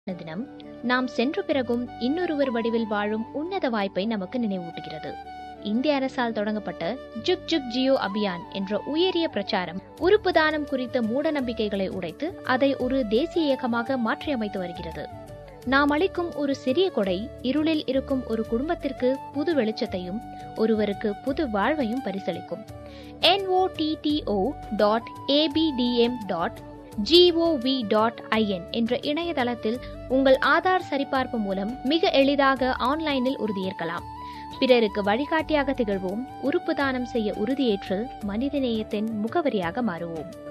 தினம் நாம் சென்ற பிறகும் இன்னொருவர் வடிவில் வாழும் உன்னத வாய்ப்பை நமக்கு நினைவூட்டுகிறது. இந்திய அரசால் தொடங்கப்பட்ட ஜுக் ஜுக் ஜியோ அபியான் என்ற உயரிய பிரச்சாரம் உறுப்பு தானம் குறித்த மூட நம்பிக்கைகளை உடைத்து அதை ஒரு தேசிய இயக்கமாக மாற்றியமைத்து வருகிறது. நாம் அளிக்கும் ஒரு சிறிய கொடை இருளில் இருக்கும் ஒரு குடும்பத்திற்கு புது வெளிச்சத்தையும் ஒருவருக்கு புது வாழ்வையும் பரிசளிக்கும். NOTTO.abdm.gov.in என்ற இணையதளத்தில் உங்கள் ஆதார் சரிபார்ப்பு மூலம் மிக எளிதாக ஆன்லைனில் உறுதியேற்கலாம். பிறருக்கு வழிகாட்டியாக திகழ்வோம். உறுப்பு தானம் செய்ய உறுதியேற்று மனிதநேயத்தின் முகவரியாக மாறுவோம்.